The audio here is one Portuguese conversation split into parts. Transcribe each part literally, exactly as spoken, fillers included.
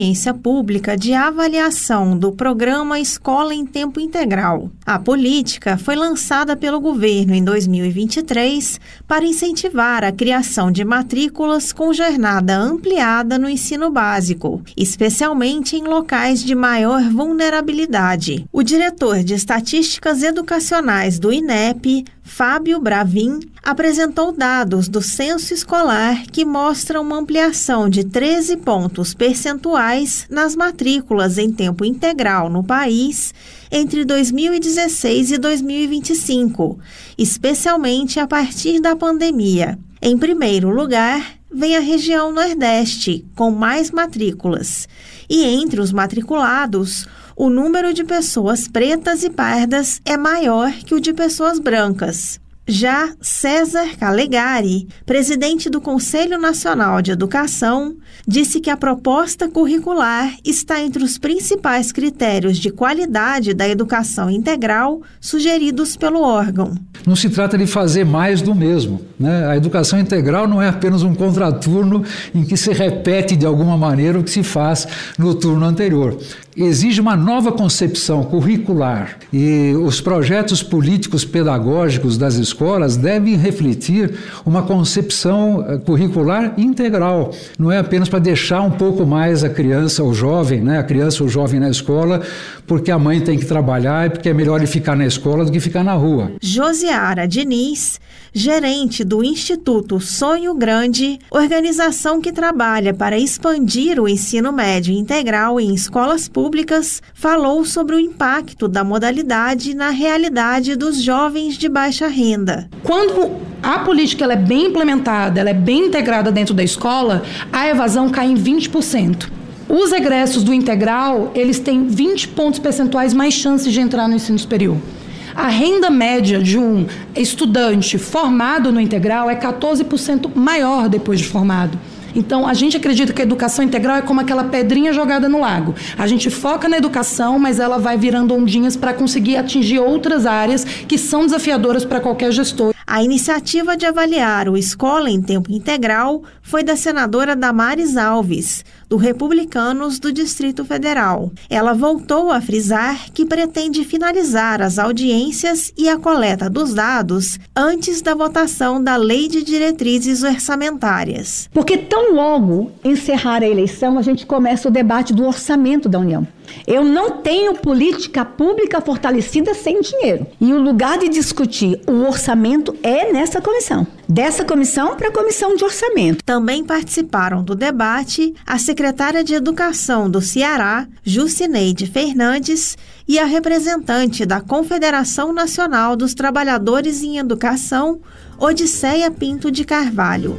Ciência Pública de avaliação do programa Escola em Tempo Integral. A política foi lançada pelo governo em dois mil e vinte e três para incentivar a criação de matrículas com jornada ampliada no ensino básico, especialmente em locais de maior vulnerabilidade. O diretor de Estatísticas Educacionais do I N E P, Fábio Bravin, apresentou dados do censo escolar que mostram uma ampliação de treze pontos percentuais nas matrículas em tempo integral no país entre dois mil e dezesseis e dois mil e vinte e cinco, especialmente a partir da pandemia. Em primeiro lugar, vem a região Nordeste, com mais matrículas. E entre os matriculados, o número de pessoas pretas e pardas é maior que o de pessoas brancas. Já César Calegari, presidente do Conselho Nacional de Educação, disse que a proposta curricular está entre os principais critérios de qualidade da educação integral sugeridos pelo órgão. Não se trata de fazer mais do mesmo, né? A educação integral não é apenas um contraturno em que se repete de alguma maneira o que se faz no turno anterior. Exige uma nova concepção curricular e os projetos políticos pedagógicos das escolas devem refletir uma concepção curricular integral. Não é apenas para deixar um pouco mais a criança ou jovem, né? A criança ou jovem na escola porque a mãe tem que trabalhar e porque é melhor ele ficar na escola do que ficar na rua. Josiara Diniz, gerente do Instituto Sonho Grande, organização que trabalha para expandir o ensino médio integral em escolas públicas, falou sobre o impacto da modalidade na realidade dos jovens de baixa renda. Quando a política ela é bem implementada, ela é bem integrada dentro da escola, a evasão cai em vinte por cento. Os egressos do integral, eles têm vinte pontos percentuais mais chances de entrar no ensino superior. A renda média de um estudante formado no integral é quatorze por cento maior depois de formado. Então, a gente acredita que a educação integral é como aquela pedrinha jogada no lago. A gente foca na educação, mas ela vai virando ondinhas para conseguir atingir outras áreas que são desafiadoras para qualquer gestor. A iniciativa de avaliar o Escola em Tempo Integral foi da senadora Damares Alves, do Republicanos do Distrito Federal. Ela voltou a frisar que pretende finalizar as audiências e a coleta dos dados antes da votação da Lei de Diretrizes Orçamentárias. Porque tão logo encerrar a eleição, a gente começa o debate do orçamento da União. Eu não tenho política pública fortalecida sem dinheiro. E o lugar de discutir o orçamento é nessa comissão. Dessa comissão para a comissão de orçamento. Também participaram do debate a secretária de Educação do Ceará, Jucineide Fernandes, e a representante da Confederação Nacional dos Trabalhadores em Educação, Odisseia Pinto de Carvalho.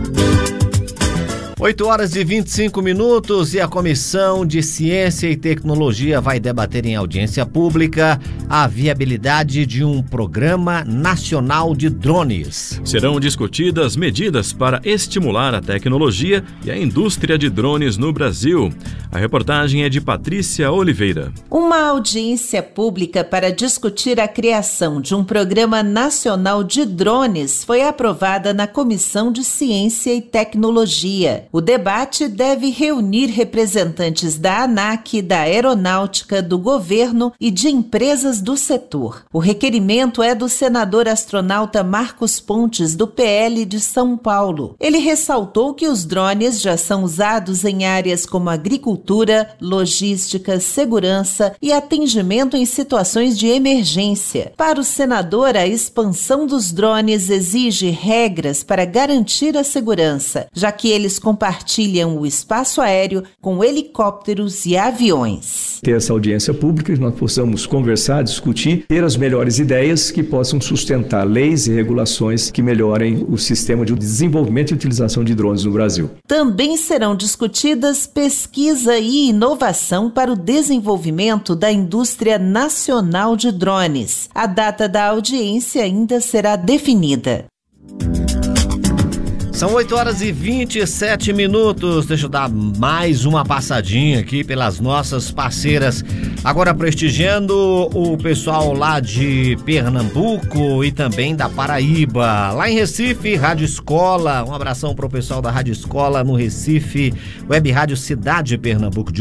oito horas e vinte e cinco minutos e a Comissão de Ciência e Tecnologia vai debater em audiência pública a viabilidade de um programa nacional de drones. Serão discutidas medidas para estimular a tecnologia e a indústria de drones no Brasil. A reportagem é de Patrícia Oliveira. Uma audiência pública para discutir a criação de um programa nacional de drones foi aprovada na Comissão de Ciência e Tecnologia. O debate deve reunir representantes da ANAC, da Aeronáutica, do governo e de empresas do setor. O requerimento é do senador astronauta Marcos Pontes, do P L de São Paulo. Ele ressaltou que os drones já são usados em áreas como agricultura, logística, segurança e atendimento em situações de emergência. Para o senador, a expansão dos drones exige regras para garantir a segurança, já que eles compartilham compartilham o espaço aéreo com helicópteros e aviões. Ter essa audiência pública, nós possamos conversar, discutir, ter as melhores ideias que possam sustentar leis e regulações que melhorem o sistema de desenvolvimento e utilização de drones no Brasil. Também serão discutidas pesquisa e inovação para o desenvolvimento da indústria nacional de drones. A data da audiência ainda será definida. São oito horas e vinte e sete minutos. Deixa eu dar mais uma passadinha aqui pelas nossas parceiras. Agora prestigiando o pessoal lá de Pernambuco e também da Paraíba. Lá em Recife, Rádio Escola. Um abração pro pessoal da Rádio Escola no Recife. Web Rádio Cidade Pernambuco.